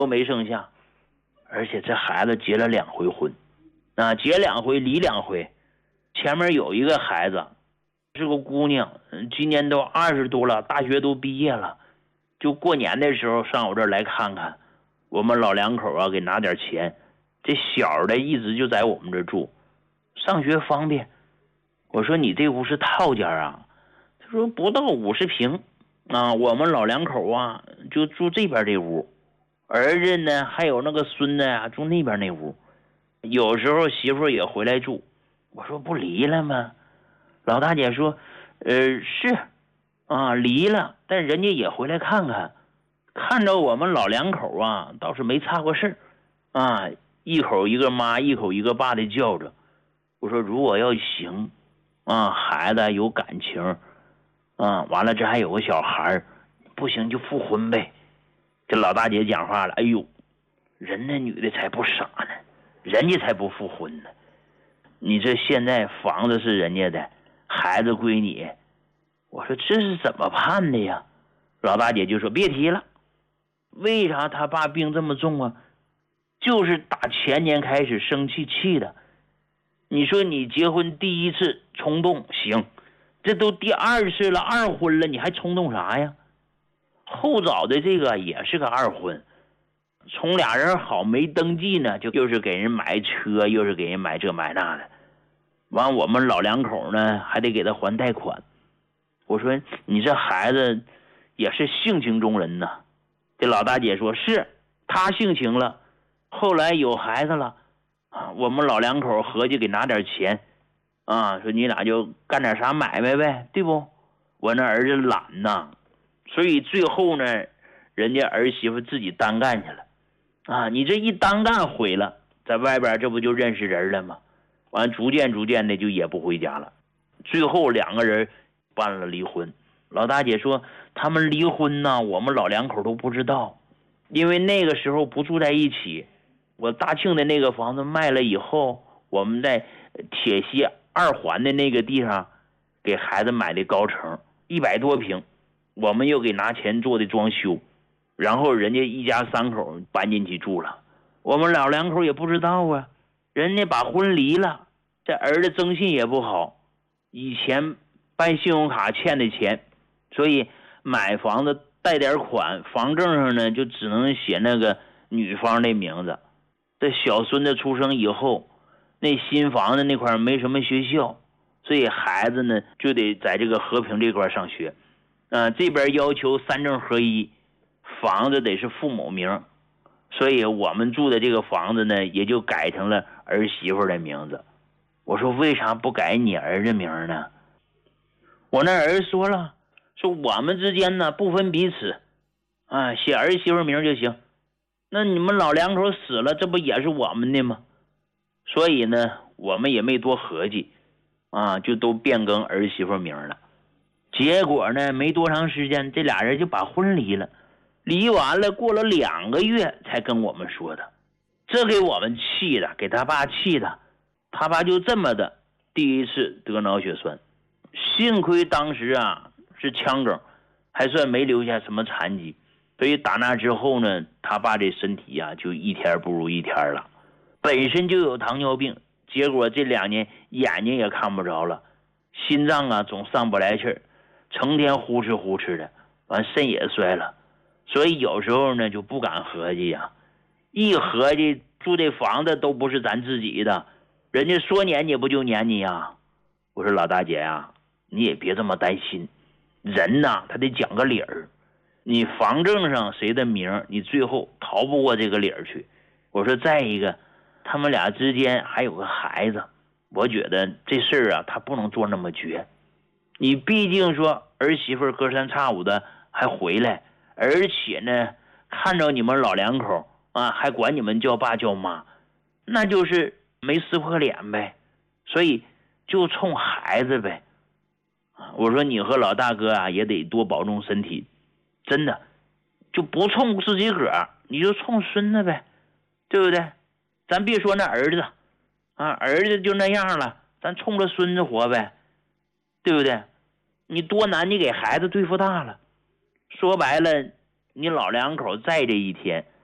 都没剩下，而且这孩子结了2回婚，结2回离2回。前面有一个孩子是个姑娘，今年都20多了，大学都毕业了，就过年的时候上我这儿来看看，我们老两口给拿点钱。这小的一直就在我们这儿住，上学方便。我说你这屋是套间啊？他说不到50平我们老两口就住这边这屋，儿子呢还有那个孙子住那边那屋，有时候媳妇也回来住。我说不离了吗？老大姐说是离了，但人家也回来看看，看着我们老两口倒是没差过事一口一个妈一口一个爸的叫着。我说如果要行孩子有感情完了这还有个小孩，不行就复婚呗。这老大姐讲话了，哎呦，人那女的才不傻呢，人家才不复婚呢。你这现在房子是人家的，孩子归你。我说这是怎么判的呀？老大姐就说别提了。为啥他爸病这么重啊？就是打前年开始生气的。你说你结婚第一次冲动行，这都第2次了，2婚了，你还冲动啥呀？后找的这个也是个2婚，从俩人好没登记呢，就又是给人买车，又是给人买这买那的。完我们老两口呢还得给他还贷款。我说你这孩子也是性情中人呐。这老大姐说是他性情了，后来有孩子了我们老两口合计给拿点钱说你俩就干点啥买卖呗，对不？我那儿子懒呐，所以最后呢人家儿媳妇自己单干去了你这一单干毁了，在外边这不就认识人了吗？完逐渐的就也不回家了，最后2个人办了离婚。老大姐说他们离婚呢，我们老两口都不知道，因为那个时候不住在一起。我大庆的那个房子卖了以后，我们在铁西2环的那个地方给孩子买的高层100多平，我们又给拿钱做的装修，然后人家一家3口搬进去住了，我们老两口也不知道人家把婚离了，这儿子征信也不好，以前办信用卡欠的钱，所以买房子贷点款，房证上呢就只能写那个女方的名字。这小孙子出生以后，那新房子那块没什么学校，所以孩子呢就得在这个和平这块上学这边要求3证合一，房子得是父母名，所以我们住的这个房子呢也就改成了儿媳妇的名字。我说为啥不改你儿子名呢？我那儿子说了，说我们之间呢不分彼此写儿媳妇名就行，那你们老两口死了，这不也是我们的吗？所以呢我们也没多合计就都变更儿媳妇名了。结果呢没多长时间，这俩人就把婚离了，离完了过了2个月才跟我们说的。这给我们气的，给他爸气的。他爸就这么的第一次得脑血栓，幸亏当时是腔梗，还算没留下什么残疾，所以打那之后呢他爸这身体就一天不如一天了。本身就有糖尿病，结果这2年眼睛也看不着了，心脏总上不来气儿，成天呼哧的，完肾也衰了。所以有时候呢就不敢合计一合计住这房子都不是咱自己的，人家说撵你不就撵你我说老大姐你也别这么担心，人他得讲个理儿，你房证上谁的名，你最后逃不过这个理儿去。我说再一个他们俩之间还有个孩子，我觉得这事儿他不能做那么绝。你毕竟说儿媳妇隔三差五的还回来，而且呢看着你们老两口还管你们叫爸叫妈，那就是没撕破脸呗，所以就冲孩子呗。我说你和老大哥也得多保重身体，真的就不冲自己个儿，你就冲孙子呗，对不对？咱别说那儿子儿子就那样了，咱冲着孙子活呗，对不对？你多难你给孩子对付大了。说白了，你老两口在这一天